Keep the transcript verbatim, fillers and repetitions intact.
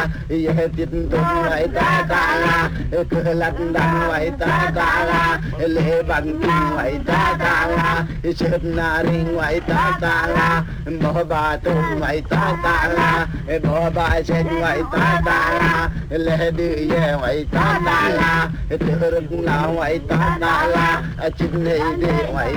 ye tin tung ngoại ta ta la cơ lăn đan ngoại ta ta la lệ bằng tin ngoại ta ta la chớp na ri ngoại ta ta la bỏ ba tung ngoại ta ta la bỏ ba trên ngoại ta ta la lệ đi ye ngoại ta ta la tơ rừng na ngoại ta ta la chín này đi ngoại